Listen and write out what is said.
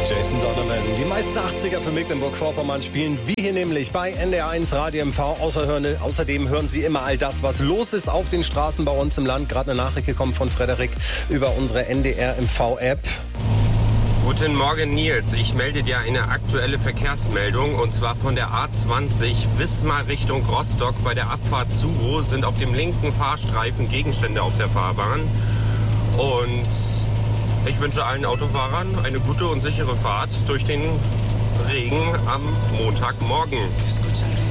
Jason Donovan. Die meisten 80er für Mecklenburg-Vorpommern spielen wir hier nämlich bei NDR1 Radio MV. Außerdem hören Sie immer all das, was los ist auf den Straßen bei uns im Land. Gerade eine Nachricht gekommen von Frederik über unsere NDR MV-App. Guten Morgen, Nils. Ich melde dir eine aktuelle Verkehrsmeldung, und zwar von der A20 Wismar Richtung Rostock. Bei der Abfahrt Zuro sind auf dem linken Fahrstreifen Gegenstände auf der Fahrbahn. Und ich wünsche allen Autofahrern eine gute und sichere Fahrt durch den Regen am Montagmorgen.